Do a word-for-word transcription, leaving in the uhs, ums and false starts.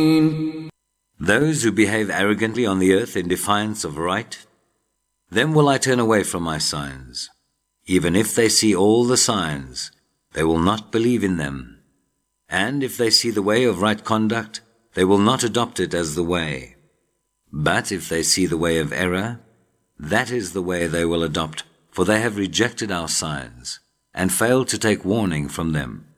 Those who behave arrogantly on the earth in defiance of right, them will I turn away from my signs. Even if they see all the signs, they will not believe in them. And if they see the way of right conduct, they will not adopt it as the way. But if they see the way of error, that is the way they will adopt, for they have rejected our signs and failed to take warning from them.